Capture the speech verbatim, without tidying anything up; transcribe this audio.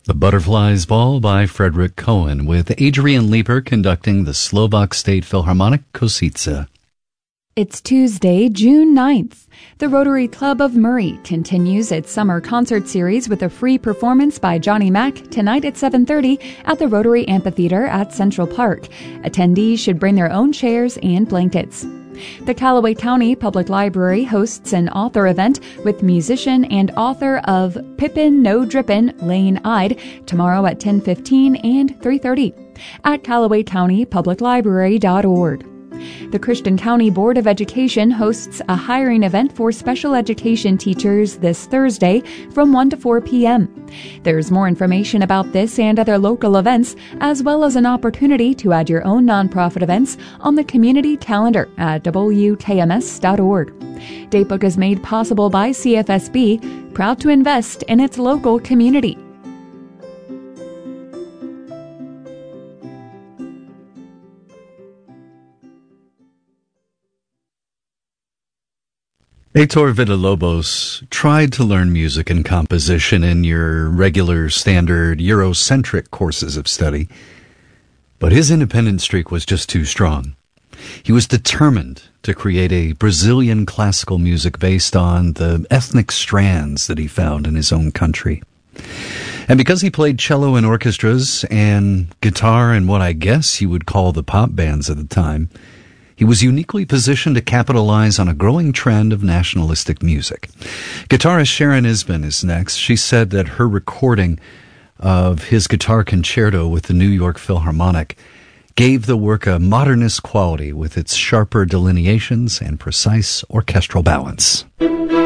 The Butterflies Ball by Frederick Cohen, with Adrian Leeper conducting the Slovak State Philharmonic Košice. It's Tuesday, June ninth. The Rotary Club of Murray continues its summer concert series with a free performance by Johnny Mack tonight at seven thirty at the Rotary Amphitheater at Central Park. Attendees should bring their own chairs and blankets. The Callaway County Public Library hosts an author event with musician and author of Pippin' No Drippin', Lane Ide, tomorrow at ten fifteen and three thirty at callaway county public library dot org. The Christian County Board of Education hosts a hiring event for special education teachers this Thursday from one to four p.m. There's more information about this and other local events, as well as an opportunity to add your own nonprofit events on the community calendar at w k m s dot org. Datebook is made possible by C F S B, proud to invest in its local community. Heitor Villalobos tried to learn music and composition in your regular, standard, Eurocentric courses of study, but his independent streak was just too strong. He was determined to create a Brazilian classical music based on the ethnic strands that he found in his own country. And because he played cello in orchestras and guitar in what I guess you would call the pop bands at the time, he was uniquely positioned to capitalize on a growing trend of nationalistic music. Guitarist Sharon Isbin is next. She said that her recording of his guitar concerto with the New York Philharmonic gave the work a modernist quality with its sharper delineations and precise orchestral balance.